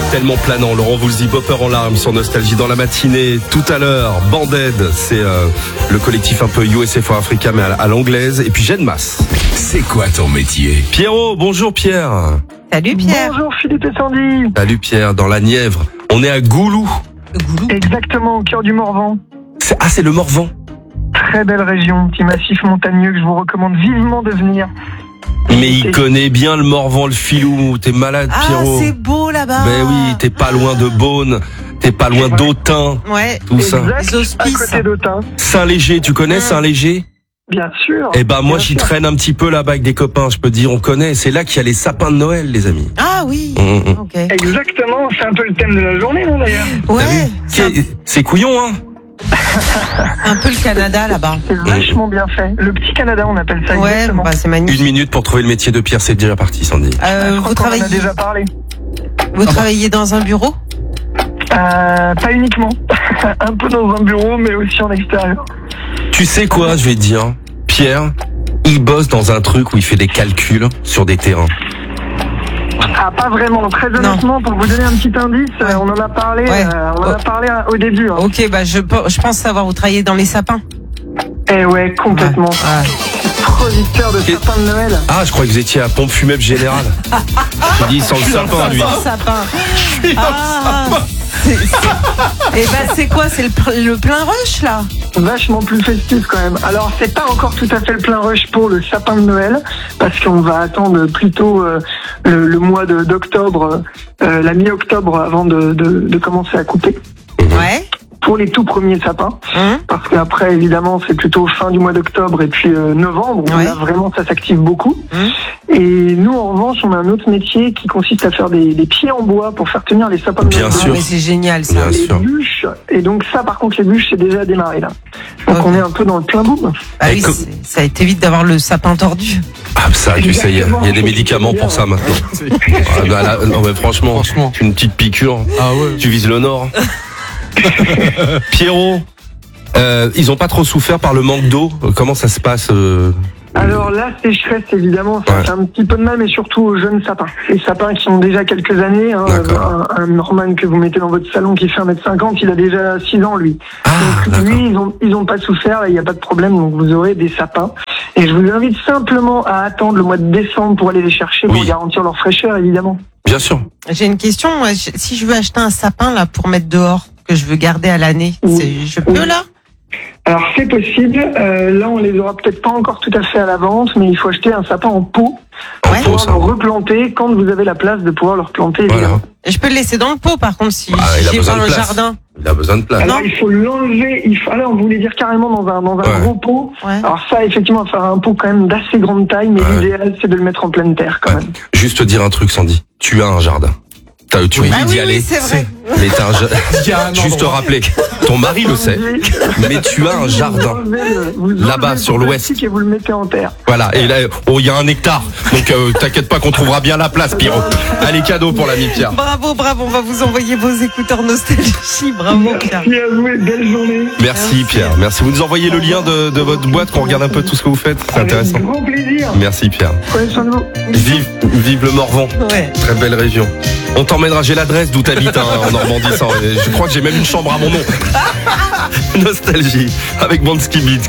tellement planant. Laurent vous le dit, Bopper en larmes sur Nostalgie dans la matinée. Tout à l'heure, Banded, c'est le collectif un peu USA for Africa mais à l'anglaise. Et puis Jeanne Masse. C'est quoi ton métier? Pierrot, bonjour Pierre. Salut Pierre. Bonjour Philippe et Sandy. Salut Pierre, dans la Nièvre. On est à Goulou. Exactement, au cœur du Morvan. C'est le Morvan. Très belle région, petit massif montagneux que je vous recommande vivement de venir. Mais il connaît bien le Morvan, le filou. T'es malade, Pierrot. Ah, c'est beau là-bas. Ben oui, t'es pas loin de Beaune, t'es pas loin d'Autun. Ouais. Tout ça. Exact, Les hospices. à côté d'Autun. Saint-Léger, tu connais Saint-Léger? Bien sûr. Eh ben moi Bien j'y sûr. traîne un petit peu là-bas avec des copains, je peux te dire, on connaît. C'est là qu'il y a les sapins de Noël, les amis. Ah oui. Ok. Exactement, c'est un peu le thème de la journée, non, d'ailleurs. Ouais. C'est couillon, hein? Un peu le Canada là-bas. C'est vachement bien fait. Le petit Canada, on appelle ça Ouais, exactement. bah, c'est magnifique. 1 minute pour trouver le métier de Pierre, c'est déjà parti, Sandy. Je crois Vous qu'on en a travaillez, déjà parlé. travaillez dans un bureau? Pas uniquement. Un peu dans un bureau, mais aussi en extérieur. Tu sais quoi, je vais te dire, Pierre, il bosse dans un truc où il fait des calculs sur des terrains. Ah, pas vraiment. Très honnêtement, pour vous donner un petit indice, on en a parlé, Ouais. Au début. Hein. Ok, bah je pense savoir où travailler dans les sapins. Eh ouais, complètement. Ouais. Producteur de sapins de Noël. Ah, je crois que vous étiez à Pompe Funèbre Générale. Il dit sans le sapin, lui. Sans sapin. Et bah c'est quoi? C'est le plein rush là? Vachement plus festif quand même. Alors c'est pas encore tout à fait le plein rush pour le sapin de Noël, parce qu'on va attendre plutôt le mois d'octobre, la mi-octobre avant de commencer à couper. Ouais. Pour les tout premiers sapins, parce qu'après évidemment c'est plutôt fin du mois d'octobre et puis novembre, où là vraiment ça s'active beaucoup. Et nous en revanche on a un autre métier qui consiste à faire des pieds en bois pour faire tenir les sapins de Bien Noël. sûr. Mais c'est génial ça. Bien Les sûr. bûches, et donc ça par contre les bûches c'est déjà démarré là. Donc on est un peu dans le plein boom. Bah oui, ça évite d'avoir le sapin tordu. Ah, ça, tu sais, il y a des médicaments pour ça maintenant. Ah, bah, là, non, mais franchement, une petite piqûre, tu vises le nord. Pierrot, ils ont pas trop souffert par le manque d'eau. Comment ça se passe Alors la sécheresse évidemment ça fait un petit peu de mal, mais surtout aux jeunes sapins. Les sapins qui ont déjà quelques années, hein, un Norman que vous mettez dans votre salon qui fait 1m50, il a déjà 6 ans lui. Donc lui ils ont pas souffert, il n'y a pas de problème, donc vous aurez des sapins. Et je vous invite simplement à attendre le mois de décembre pour aller les chercher, pour garantir leur fraîcheur évidemment. Bien sûr. J'ai une question, moi, si je veux acheter un sapin là pour mettre dehors, que je veux garder à l'année, je peux là? Alors c'est possible, là on les aura peut-être pas encore tout à fait à la vente, mais il faut acheter un sapin en pot pour pouvoir le replanter quand vous avez la place de pouvoir le replanter. Voilà. Je peux le laisser dans le pot par contre si il j'ai pas un jardin. Il a besoin de place. Alors il faut l'enlever, alors on voulait dire carrément dans un gros pot. Ouais. Alors ça effectivement faire un pot quand même d'assez grande taille, mais l'idéal c'est de le mettre en pleine terre quand même. Juste te dire un truc, Sandy. Tu as un jardin. Tu as envie d'y aller. Oui, c'est vrai. Mais t'as juste te rappeler, ton mari le sait, mais tu as un jardin là-bas sur l'ouest. Et vous le mettez en terre. Voilà, et là, il y a 1 hectare. Donc t'inquiète pas qu'on trouvera bien la place, Pierrot. Allez, cadeau pour l'ami Pierre. Bravo, on va vous envoyer vos écouteurs nostalgie. Bravo Pierre. Merci à vous et belle journée. Merci Pierre, merci. Vous nous envoyez le lien de votre boîte, qu'on regarde un peu tout ce que vous faites. C'est intéressant. Avec grand plaisir. Merci Pierre. Prenez soin de vous. Vive le Morvan. Ouais. Très belle région. On t'emmènera, j'ai l'adresse d'où t'habites en Normandie. Je crois que j'ai même une chambre à mon nom. Nostalgie avec Bansky Beat.